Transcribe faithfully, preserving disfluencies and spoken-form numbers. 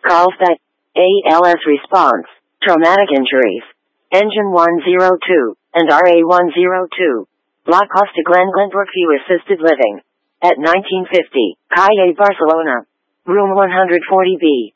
Carlsbad. A L S response. Traumatic injuries. Engine one oh two, and R A one oh two. La Costa Glen Glenbrook View Assisted Living. At nineteen fifty, Calle Barcelona. Room one forty B.